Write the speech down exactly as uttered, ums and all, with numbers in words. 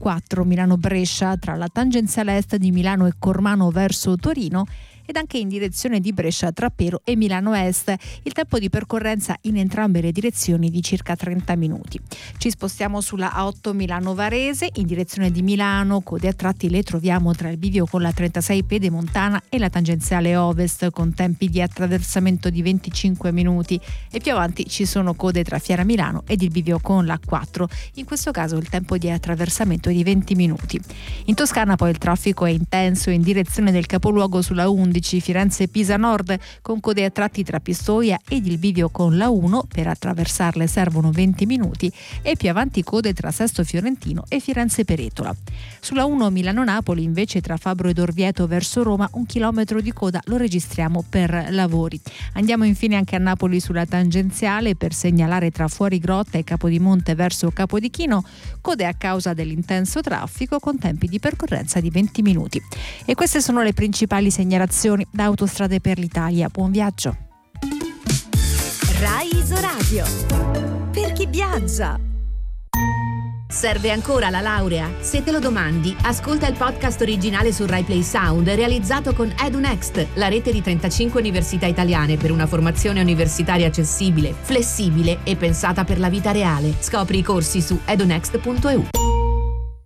quattro Milano-Brescia tra la tangenziale est di Milano e Cormano verso Torino ed anche in direzione di Brescia tra Pero e Milano Est. Il tempo di percorrenza in entrambe le direzioni di circa trenta minuti. Ci spostiamo sulla A otto Milano-Varese in direzione di Milano, code a tratti le troviamo tra il bivio con la trentasei Pedemontana e la tangenziale ovest con tempi di attraversamento di venticinque minuti e più avanti ci sono code tra Fiera Milano ed il bivio con la quattro, in questo caso il tempo di attraversamento è di venti minuti. In Toscana poi il traffico è intenso in direzione del capoluogo sulla undici Firenze-Pisa Nord con code a tratti tra Pistoia ed il bivio con la uno, per attraversarle servono venti minuti e più avanti code tra Sesto Fiorentino e Firenze Peretola. Sulla uno Milano-Napoli invece tra Fabbro ed Orvieto verso Roma un chilometro di coda lo registriamo per lavori. Andiamo infine anche a Napoli sulla tangenziale per segnalare tra Fuorigrotta e Capodimonte verso Capodichino code a causa dell'intenso traffico con tempi di percorrenza di venti minuti. E queste sono le principali segnalazioni da Autostrade per l'Italia. Buon viaggio. Rai Isoradio. Per chi viaggia. Serve ancora la laurea? Se te lo domandi, ascolta il podcast originale su Rai Play Sound realizzato con EduNext, la rete di trentacinque università italiane per una formazione universitaria accessibile, flessibile e pensata per la vita reale. Scopri i corsi su edunext punto e u.